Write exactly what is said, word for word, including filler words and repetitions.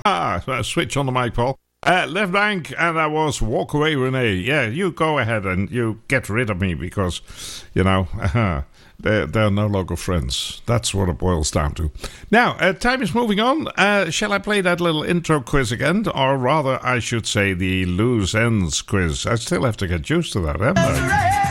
Ah, switch on the mic, Paul. Uh, Left Bank, and that was Walk Away, Renee. Yeah, you go ahead and you get rid of me because, you know, uh, they're, they're no longer friends. That's what it boils down to. Now, uh, time is moving on. Uh, shall I play that little intro quiz again? Or rather, I should say the loose ends quiz. I still have to get used to that, haven't I?